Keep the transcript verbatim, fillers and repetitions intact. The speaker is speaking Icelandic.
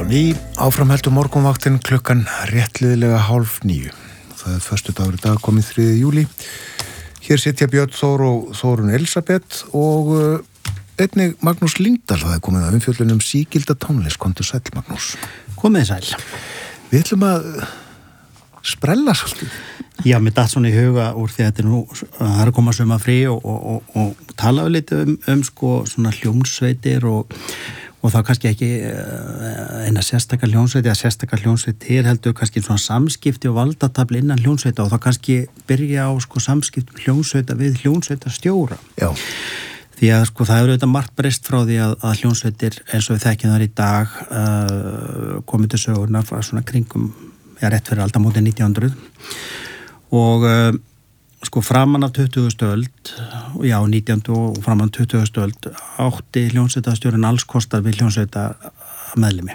á ný, áframheldur morgunvaktin klukkan réttliðlega hálf níu. Það er föstudagur í dag, komið þriðja júlí. Hér sitja Björn Þór og Þórunn Elisabeth og einnig Magnús Lyngdal. Það er komið að umfjöllun um sígilda tónlist. Komdu sæll, Magnús. Komið sæll. Við ætlum að sprella svolítið. Já, mér datt svona í huga úr því að þetta er nú, það er að koma suma frí og, og, og, og tala við liti um, um sko svona hljómsveitir og og þá kannski ekki eina sérstakar hljómsveiti eða sérstakar hljómsveiti er heldur kannski svona samskipti og valdatafli innan hljómsveita og þá kannski byrja á sko samskiptum hljómsveita við hljómsveita stjóra. Já. Því að sko það eru auðvitað margt breyst frá því að, að hljómsveitir eins og við þekkjum þar í dag uh, komið til sögurnar frá svona kringum, já rétt fyrir aldamótin nítján hundruð og uh, sko framan af tuttugustu öld, já nítjándu og framan af tuttugustu öld átti hljómsveitastjórinn alls kostar við hljómsveita meðlimi.